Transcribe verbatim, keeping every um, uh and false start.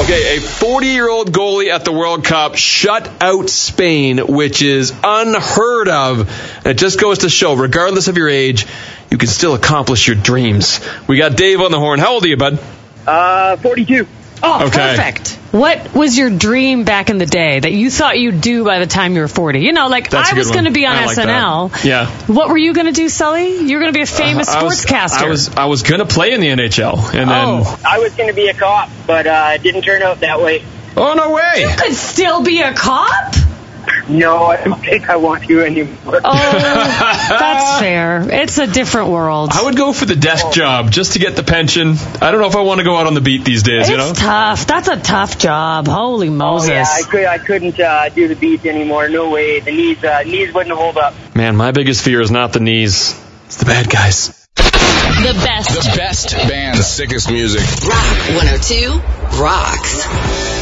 Okay, a forty-year-old goalie at the World Cup shut out Spain, which is unheard of. And it just goes to show, regardless of your age, you can still accomplish your dreams. We got Dave on the horn. How old are you, bud? Uh, forty-two. Oh, Okay. perfect. What was your dream back in the day that you thought you'd do by the time you were forty? You know, like, That's a I good was one. going to be on I like S N L. that. Yeah. What were you going to do, Sully? You were going to be a famous I was- sportscaster. I was I was going to play in the N H L. And then, Oh. I was going to be a cop, but uh, it didn't turn out that way. oh, no way. You could still be a cop? No, I don't think I want to anymore. Oh, that's fair. It's a different world. I would go for the desk job just to get the pension. I don't know if I want to go out on the beat these days, It's you know? tough. That's a tough job. Holy Moses. Oh, yeah, I, could, I couldn't uh, do the beats anymore. No way. The knees, uh, knees wouldn't hold up. Man, my biggest fear is not the knees. It's the bad guys. The best. The best band. The sickest music. Rock one oh two rocks.